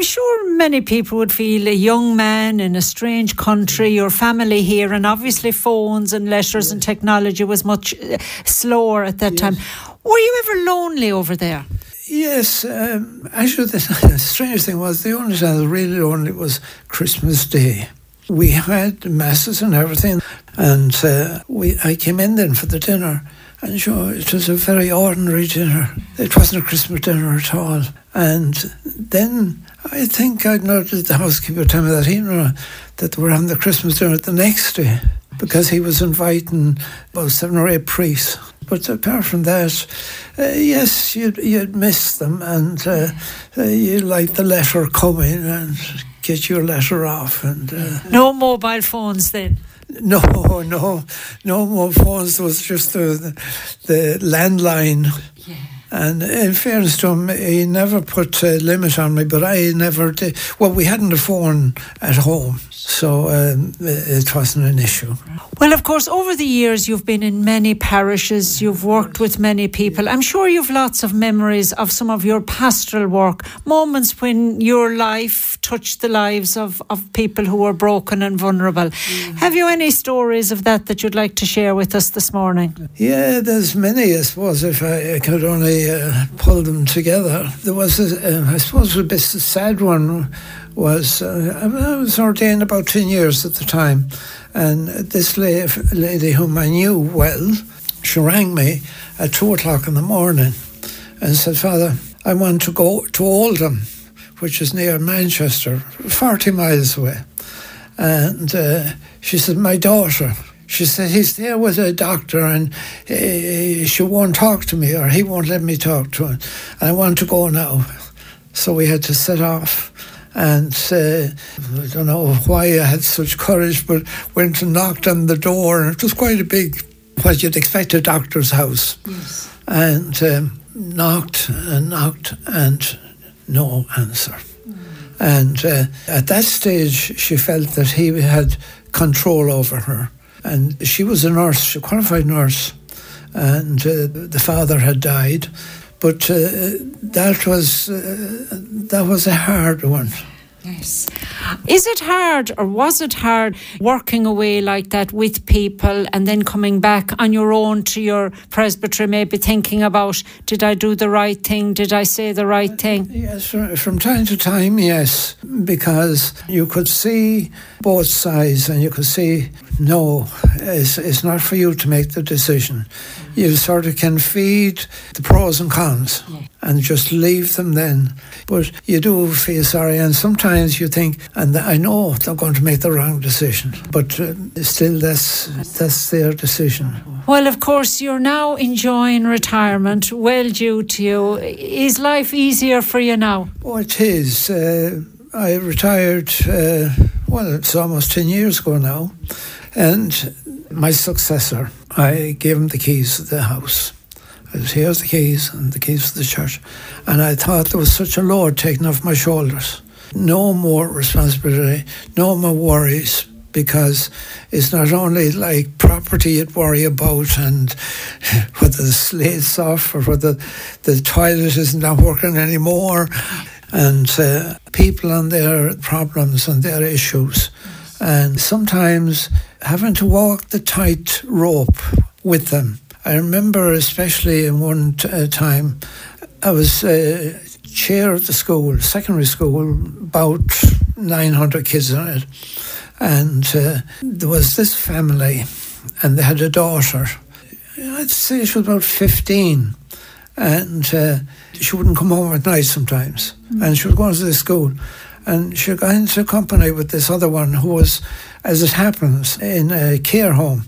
sure many people would feel a young man in a strange country, your family here, and obviously phones and letters and technology was much slower at that time. Were you ever lonely over there? Yes, actually the strange thing was the only time I was really lonely was Christmas Day. We had masses and everything, and I came in then for the dinner, and sure, it was a very ordinary dinner. It wasn't a Christmas dinner at all. And then I think I'd noticed the housekeeper tell me that evening that they were having the Christmas dinner the next day, because he was inviting about 7 or 8 priests. But apart from that, yes, you'd miss them, and you like the letter coming and get your letter off. And no mobile phones then? No more phones. There was just the landline. Yeah. And in fairness to him, he never put a limit on me, but I never did. Well, we hadn't a phone at home, so it wasn't an issue. Well, of course, over the years, you've been in many parishes, you've worked with many people. I'm sure you've lots of memories of some of your pastoral work, moments when your life touched the lives of people who were broken and vulnerable. Have you any stories of that you'd like to share with us this morning? Yeah, there's many, I suppose, if I could only pull them together. There was, I suppose, a bit sad one was, I was ordained about 10 years at the time, and this lady whom I knew well, she rang me at 2 o'clock in the morning and said, "Father, I want to go to Oldham, which is near Manchester, 40 miles away." And she said, "My daughter," she said, "he's there with a doctor and she won't talk to me, or he won't let me talk to him. I want to go now." So we had to set off. And I don't know why I had such courage, but went and knocked on the door, and it was quite a big, what you'd expect a doctor's house. Yes. And knocked, and no answer. And at that stage, she felt that he had control over her. And she was a nurse, a qualified nurse, and the father had died. But that was a hard one. Yes. Is it hard, or was it hard, working away like that with people and then coming back on your own to your presbytery, maybe thinking about, did I do the right thing? Did I say the right thing? Yes, from time to time, yes, because you could see both sides and you could see, no, it's not for you to make the decision. You sort of can feed the pros and cons and just leave them then. But you do feel sorry, and sometimes you think, and I know they're going to make the wrong decision, but still that's their decision. Well, of course, you're now enjoying retirement, well due to you. Is life easier for you now? Oh, it is. I retired, it's almost 10 years ago now, and my successor, I gave him the keys to the house. I said, "Here's the keys and the keys to the church." And I thought there was such a load taken off my shoulders. No more responsibility, no more worries, because it's not only like property you'd worry about and whether the slate's off or whether the toilet is not working anymore, and people and their problems and their issues. And sometimes having to walk the tight rope with them. I remember especially in one time, I was chair of the school, secondary school, about 900 kids in it. And there was this family, and they had a daughter. I'd say she was about 15. And she wouldn't come home at night sometimes. And she was going to the school. And she got into company with this other one who was, as it happens, in a care home.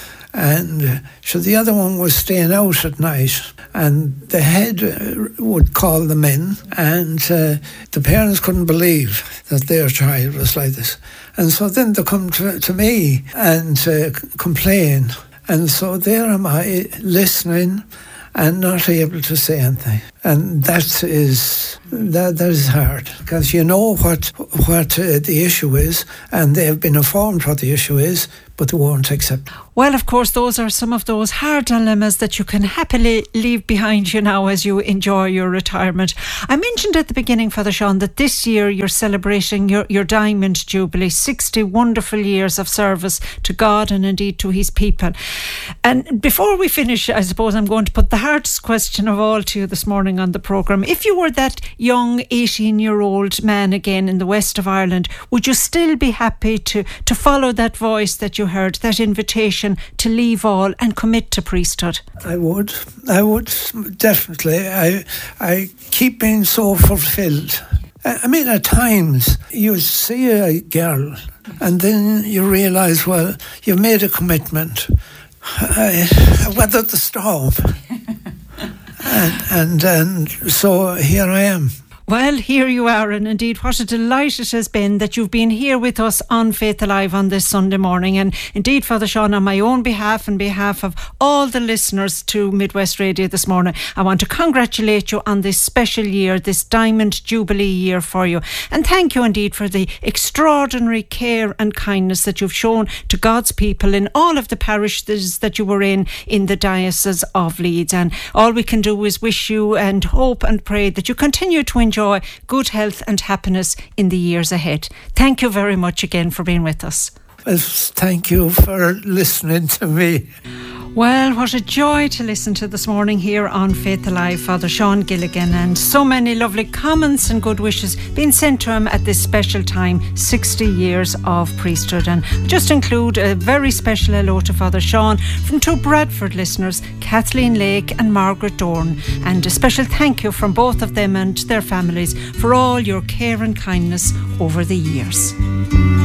And so the other one was staying out at night, and the head would call them in, and the parents couldn't believe that their child was like this. And so then they come to me and complain. And so there am I, listening and not able to say anything. And that is hard, because you know what the issue is, and they have been informed what the issue is, but they won't accept. Well, of course, those are some of those hard dilemmas that you can happily leave behind you now as you enjoy your retirement. I mentioned at the beginning, Father Sean, that this year you're celebrating your Diamond Jubilee, 60 wonderful years of service to God and indeed to his people. And before we finish, I suppose I'm going to put the hardest question of all to you this morning on the programme. If you were that young 18-year-old man again in the west of Ireland, would you still be happy to follow that voice that you heard, that invitation to leave all and commit to priesthood? I would definitely. I keep being so fulfilled. I mean, at times you see a girl and then you realise, well, you've made a commitment. I weathered the storm. and so here I am. Well, here you are, and indeed what a delight it has been that you've been here with us on Faith Alive on this Sunday morning. And indeed, Father Sean, on my own behalf and behalf of all the listeners to Midwest Radio this morning, I want to congratulate you on this special year, this Diamond Jubilee year for you. And thank you indeed for the extraordinary care and kindness that you've shown to God's people in all of the parishes that you were in the Diocese of Leeds. And all we can do is wish you and hope and pray that you continue to enjoy good health and happiness in the years ahead. Thank you very much again for being with us. Well, thank you for listening to me. Well, what a joy to listen to this morning here on Faith Alive, Father Sean Gilligan, and so many lovely comments and good wishes being sent to him at this special time, 60 years of priesthood. And just include a very special hello to Father Sean from two Bradford listeners, Kathleen Lake and Margaret Dorn, and a special thank you from both of them and their families for all your care and kindness over the years.